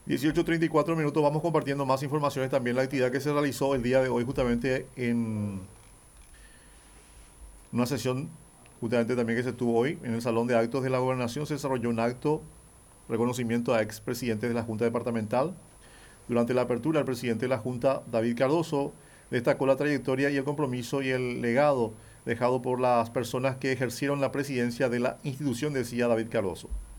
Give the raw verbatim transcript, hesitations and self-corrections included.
dieciocho treinta y cuatro minutos, vamos compartiendo más informaciones también. La actividad que se realizó el día de hoy justamente en una sesión justamente también que se tuvo hoy en el Salón de Actos de la Gobernación, se desarrolló un acto reconocimiento a expresidentes de la Junta Departamental. Durante la apertura, el presidente de la Junta, David Cardoso, destacó la trayectoria y el compromiso y el legado dejado por las personas que ejercieron la presidencia de la institución, decía David Cardoso.